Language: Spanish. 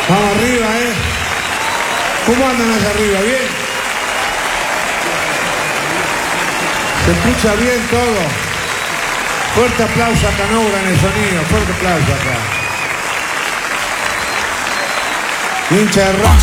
Vamos arriba, ¿eh? ¿Cómo andan allá arriba? ¿Bien? ¿Se escucha bien todo? Fuerte aplauso a Canobra en el sonido. Fuerte aplauso acá. Hincha de rock.